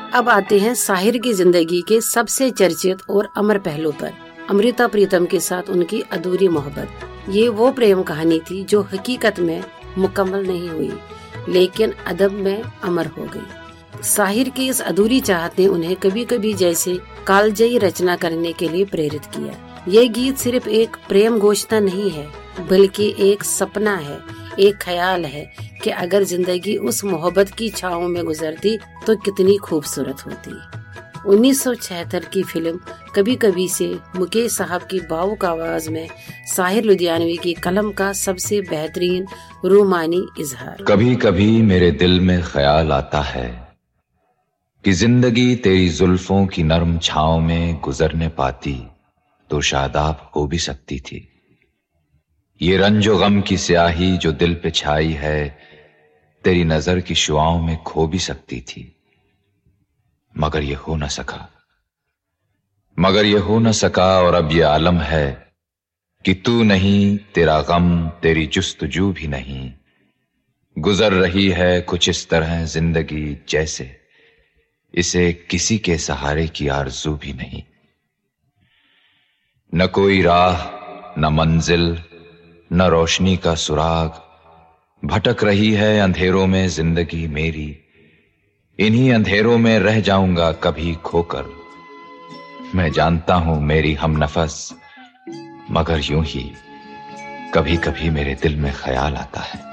अब आते हैं साहिर की जिंदगी के सबसे चर्चित और अमर पहलू पर, अमृता प्रीतम के साथ उनकी अधूरी मोहब्बत। ये वो प्रेम कहानी थी जो हकीकत में मुकम्मल नहीं हुई, लेकिन अदब में अमर हो गई। साहिर की इस अधूरी चाहत ने उन्हें कभी कभी जैसे कालजयी रचना करने के लिए प्रेरित किया। ये गीत सिर्फ एक प्रेम घोषणा नहीं है, बल्कि एक सपना है, एक ख्याल है कि अगर जिंदगी उस मोहब्बत की छाँव में गुजरती तो कितनी खूबसूरत होती। 1976 की फिल्म कभी कभी से मुकेश साहब की भावुक आवाज में साहिर लुधियानवी की कलम का सबसे बेहतरीन रूमानी इजहार। कभी कभी मेरे दिल में ख्याल आता है कि जिंदगी तेरी जुल्फों की नरम छाँव में गुजरने पाती तो शादाब हो भी सकती थी। ये रंजो गम की स्याही जो दिल पे छाई है तेरी नजर की शुआओं में खो भी सकती थी, मगर ये हो न सका और अब ये आलम है कि तू नहीं, तेरा गम, तेरी जुस्तजू भी नहीं। गुजर रही है कुछ इस तरह जिंदगी जैसे इसे किसी के सहारे की आरज़ू भी नहीं। न कोई राह, न मंजिल, न रोशनी का सुराग, भटक रही है अंधेरों में जिंदगी मेरी। इन्हीं अंधेरों में रह जाऊंगा कभी खोकर। मैं जानता हूं मेरी हमनफस, मगर यूं ही कभी कभी मेरे दिल में ख्याल आता है।